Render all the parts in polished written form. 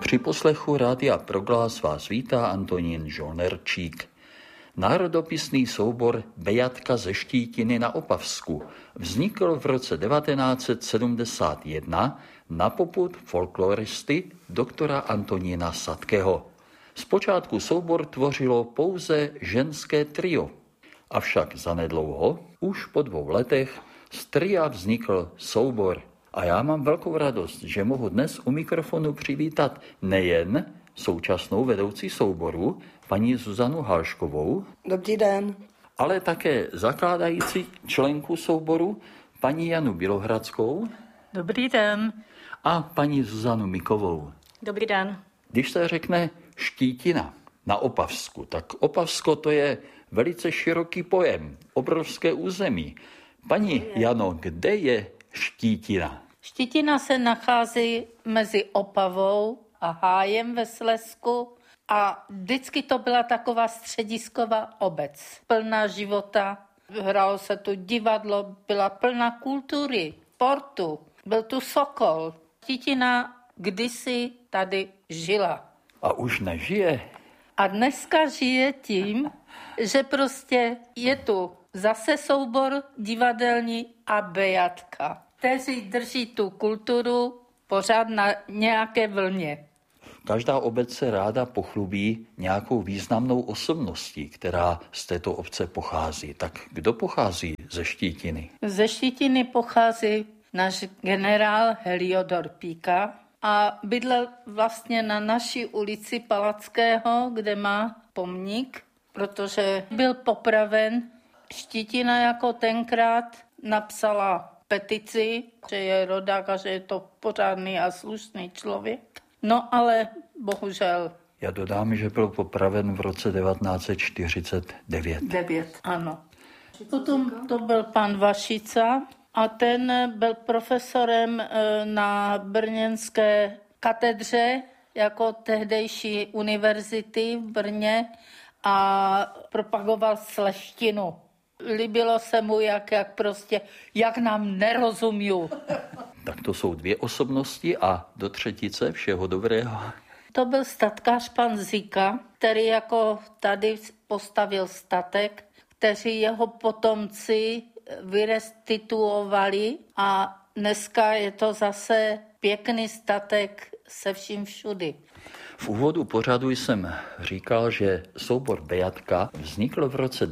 Při poslechu Rádia Proglas vás vítá Antonín Žolnerčík. Národopisný soubor Bejatka ze Štítiny na Opavsku vznikl v roce 1971 na popud folkloristy doktora Antonína Sadkeho. Zpočátku soubor tvořilo pouze ženské trio, avšak zanedlouho, už po 2 letech, z tria vznikl soubor. A já mám velkou radost, že mohu dnes u mikrofonu přivítat nejen současnou vedoucí souboru, paní Zuzanu Halškovou. Dobrý den. Ale také zakládající členku souboru, paní Janu Bělohradskou. Dobrý den. A paní Zuzanu Mikovou. Dobrý den. Když se řekne Štítina na Opavsku, tak Opavsko to je velice široký pojem, obrovské území. Paní Jano, kde je Štítina? Štítina se nachází mezi Opavou a Hájem ve Slezsku a vždycky to byla taková středisková obec, plná života. Hrálo se tu divadlo, byla plná kultury, sportu, byl tu Sokol. Štítina kdysi tady žila. A už nežije? A dneska žije tím, že prostě je tu zase soubor divadelní a Bejatka, kteří drží tu kulturu pořád na nějaké vlně. Každá obec se ráda pochlubí nějakou významnou osobností, která z této obce pochází. Tak kdo pochází ze Štítiny? Ze Štítiny pochází náš generál Heliodor Píka a bydlel vlastně na naší ulici Palackého, kde má pomník, protože byl popraven. Štítina jako tenkrát napsala petici, že je rodák a že je to pořádný a slušný člověk. No ale bohužel. Já dodám, že byl popraven v roce 1949. Ano. Potom to byl pan Vašica a ten byl profesorem na brněnské katedře jako tehdejší univerzity v Brně a propagoval sleštinu. Líbilo se mu, jak nám nerozumí. Tak to jsou 2 osobnosti a do třetice všeho dobrého. To byl statkář pan Zika, který jako tady postavil statek, kteří jeho potomci vyrestituovali a dneska je to zase pěkný statek se vším všudy. V úvodu pořadu jsem říkal, že soubor Bejatka vznikl v roce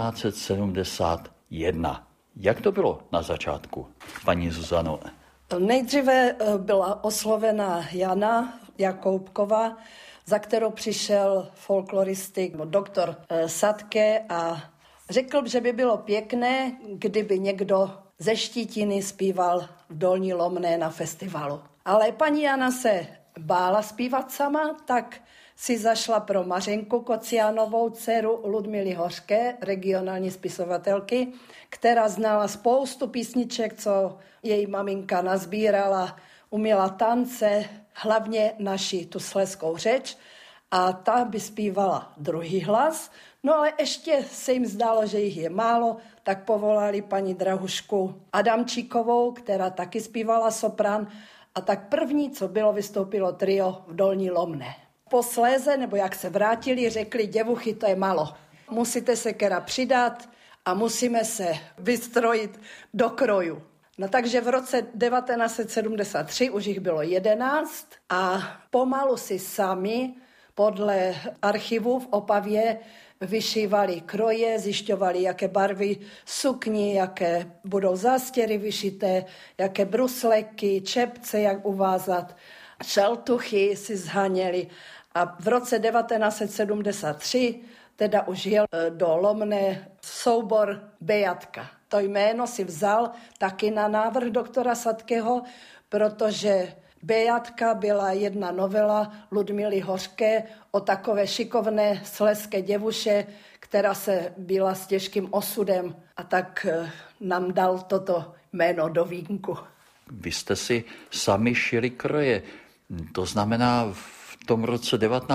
1971. Jak to bylo na začátku, paní Zuzano? Nejdříve byla oslovena Jana Jakoubková, za kterou přišel folkloristik doktor Sadke a řekl, že by bylo pěkné, kdyby někdo ze Štítiny zpíval v Dolní Lomné na festivalu. Ale paní Jana se bála zpívat sama, tak si zašla pro Mařenku Kociánovou, dceru Ludmily Hořké, regionální spisovatelky, která znala spoustu písniček, co její maminka nazbírala, uměla tance, hlavně naši tu slezskou řeč a ta by zpívala druhý hlas. No ale ještě se jim zdálo, že jich je málo, tak povolali paní Drahušku Adamčíkovou, která taky zpívala soprán. A tak první, co bylo, vystoupilo trio v Dolní Lomné. Posléze, nebo jak se vrátili, řekli, děvuchy, to je málo. Musíte se kera přidat a musíme se vystrojit do kroju. No takže v roce 1973 už jich bylo 11 a pomalu si sami podle archivu v Opavě vyšívali kroje, zjišťovali, jaké barvy sukni, jaké budou zástěry vyšité, jaké brusleky, čepce, jak uvázat. Šaltuchy si zhaněli a v roce 1973 teda už jel do Lomné soubor Bejatka. To jméno si vzal taky na návrh doktora Sadkeho, protože Bejatka byla jedna novela Ludmily Hořké o takové šikovné slezské děvuše, která se byla s těžkým osudem a tak nám dal toto jméno do vínku. Vy jste si sami šili kroje, to znamená v v tom roce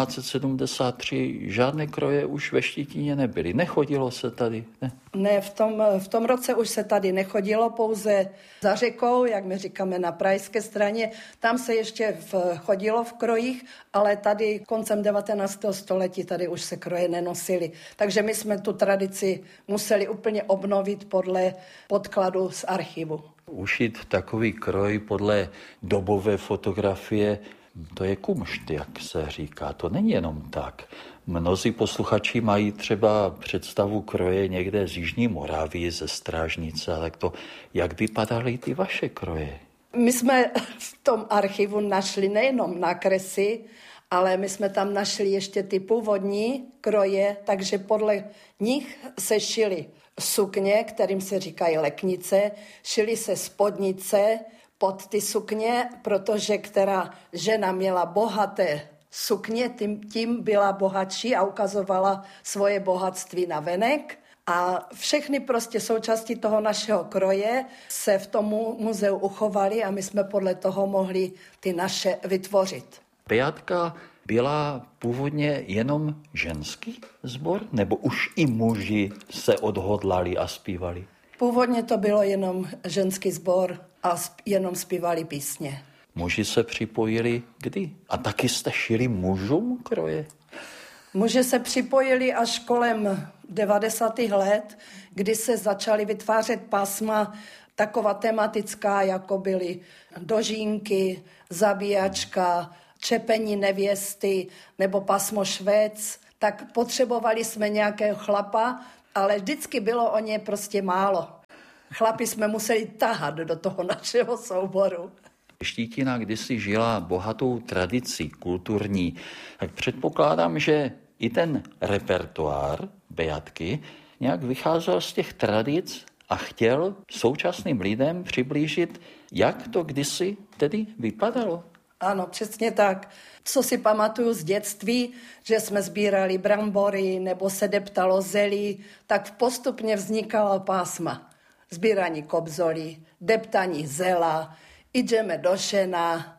1973 žádné kroje už ve Štětíně nebyly. Nechodilo se tady, ne? Ne, v tom roce už se tady nechodilo, pouze za řekou, jak my říkáme na pražské straně. Tam se ještě chodilo v krojích, ale tady koncem 19. století tady už se kroje nenosily. Takže my jsme tu tradici museli úplně obnovit podle podkladu z archivu. Ušít takový kroj podle dobové fotografie, to je kumšt, jak se říká. To není jenom tak. Mnozí posluchači mají třeba představu kroje někde z Jižní Moravy, ze Strážnice, ale to, jak vypadaly ty vaše kroje? My jsme v tom archivu našli nejenom nákresy, ale my jsme tam našli ještě ty původní kroje, takže podle nich se šily sukně, kterým se říkají leknice, šily se spodnice pod ty sukně, protože která žena měla bohaté sukně, tím byla bohatší a ukazovala svoje bohatství na venek. A všechny prostě součásti toho našeho kroje se v tom muzeu uchovaly a my jsme podle toho mohli ty naše vytvořit. Bejatka byla původně jenom ženský sbor, nebo už i muži se odhodlali a zpívali? Původně to bylo jenom ženský sbor a jenom zpívali písně. Muži se připojili kdy? A taky jste šili mužům kroje? Muži se připojili až kolem 90. let, kdy se začaly vytvářet pásma taková tematická, jako byly dožínky, zabíjačka, čepení nevěsty nebo pasmo švéc, tak potřebovali jsme nějakého chlapa, ale vždycky bylo o ně prostě málo. Chlapi jsme museli tahat do toho našeho souboru. Štítina kdysi žila bohatou tradicí kulturní, tak předpokládám, že i ten repertoár Bejatky nějak vycházel z těch tradic a chtěl současným lidem přiblížit, jak to kdysi tedy vypadalo. Ano, přesně tak. Co si pamatuju z dětství, že jsme sbírali brambory nebo se deptalo zelí, tak postupně vznikala pásma. Sbírání kobzolí, deptání zela, jdeme do šena,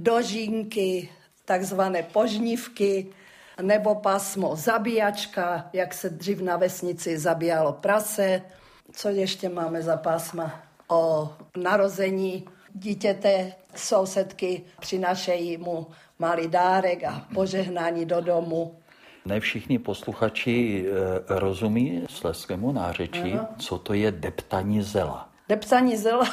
dožínky, takzvané požnívky, nebo pásmo zabíjačka, jak se dřív na vesnici zabíjalo prase. Co ještě máme za pásma? O narození dítěte sousedky přinášejí mu malý dárek a požehnání do domu. Ne všichni posluchači rozumí slezskému nářečí, ano. Co to je deptaní zela. Deptaní zela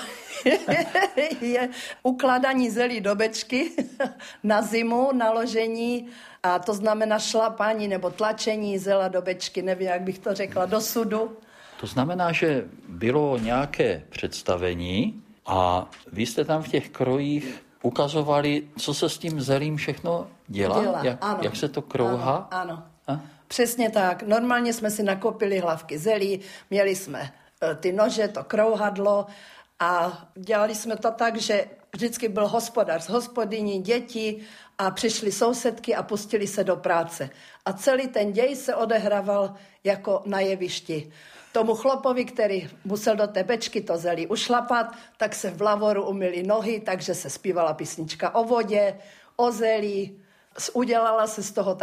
je ukládání zelí do bečky na zimu, naložení, a to znamená šlapání nebo tlačení zela do bečky, nevím, jak bych to řekla, do sudu. To znamená, že bylo nějaké představení a vy jste tam v těch krojích ukazovali, co se s tím zelím všechno dělá? Jak se to krouhá? Ano. Přesně tak. Normálně jsme si nakopili hlavky zelí, měli jsme ty nože, to krouhadlo a dělali jsme to tak, že vždycky byl hospodář, hospodyní, děti a přišly sousedky a pustili se do práce. A celý ten děj se odehrával jako na jevišti. Tomu chlopovi, který musel do té bečky to zelí ušlapat, tak se v lavoru umyli nohy, takže se zpívala písnička o vodě, o zelí. Udělala se z toho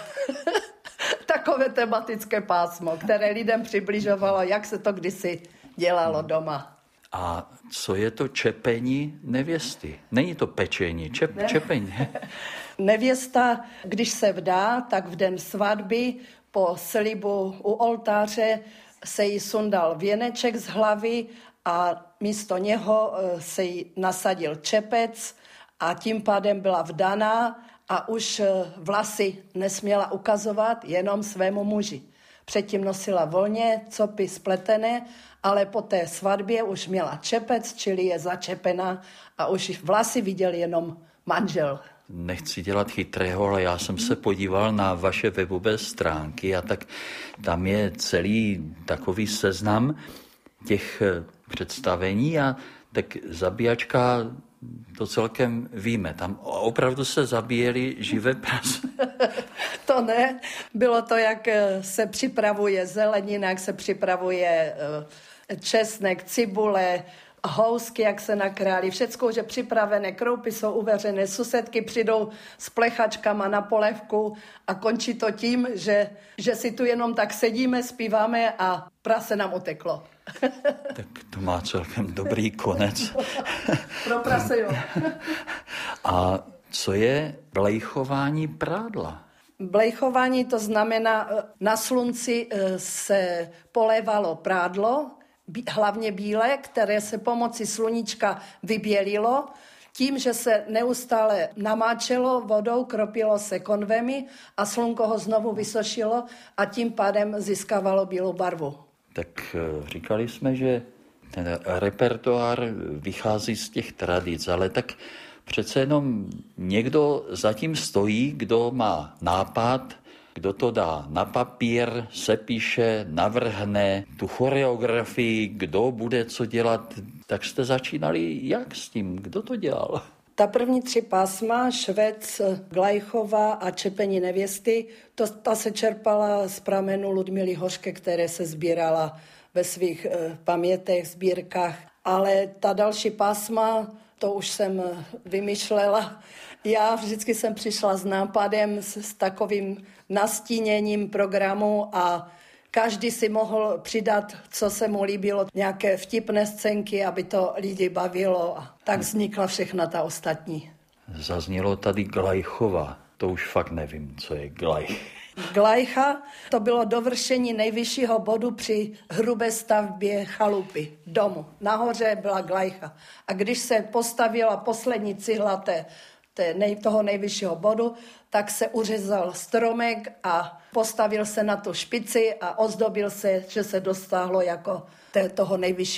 takové tematické pásmo, které lidem přibližovalo, jak se to kdysi dělalo doma. A co je to čepení nevěsty? Není to pečení, čepení. Nevěsta, když se vdá, tak v den svatby po slibu u oltáře se jí sundal věneček z hlavy a místo něho se jí nasadil čepec a tím pádem byla vdaná a už vlasy nesměla ukazovat jenom svému muži. Předtím nosila volně, copy spletené, ale po té svatbě už měla čepec, čili je začepená a už vlasy viděl jenom manžel. Nechci dělat chytrého, ale já jsem se podíval na vaše webové stránky a tak tam je celý takový seznam těch představení a tak zabíjačka, to celkem víme. Tam opravdu se zabíjeli živé prase. To ne. Bylo to, jak se připravuje zelenina, jak se připravuje česnek, cibule, housky, jak se nakráli, všecko už je připravené, kroupy jsou uvařené, susedky přijdou s plechačkama na polévku a končí to tím, že si tu jenom tak sedíme, zpíváme a prase nám uteklo. Tak to má celkem dobrý konec. Pro prase, jo. A co je blejchování prádla? Blejchování to znamená, na slunci se polévalo prádlo, hlavně bílé, které se pomocí sluníčka vybělilo, tím, že se neustále namáčelo vodou, kropilo se konvemi a slunko ho znovu vysušilo a tím pádem získávalo bílou barvu. Tak říkali jsme, že ten repertoár vychází z těch tradic, ale tak přece jenom někdo zatím stojí, kdo má nápad, kdo to dá na papír, sepíše, navrhne tu choreografii, kdo bude co dělat. Tak jste začínali jak s tím? Kdo to dělal? Ta první 3 pásma, Švec, Glajchova a Čepení nevěsty, ta se čerpala z pramenu Ludmily Hořké, které se sbírala ve svých pamětech, sbírkách. Ale ta další pásma, to už jsem vymýšlela. Já vždycky jsem přišla s nápadem, s takovým nastíněním programu a každý si mohl přidat, co se mu líbilo, nějaké vtipné scénky, aby to lidi bavilo. A tak vznikla všechna ta ostatní. Zaznělo tady Glajchova. To už fakt nevím, co je Glajch. Glajcha, to bylo dovršení nejvyššího bodu při hrubé stavbě chalupy, domu. Nahoře byla Glajcha. A když se postavila poslední cihla toho nejvyššího bodu, tak se uřezal stromek a postavil se na tu špici a ozdobil se, že se dostáhlo jako toho nejvyššího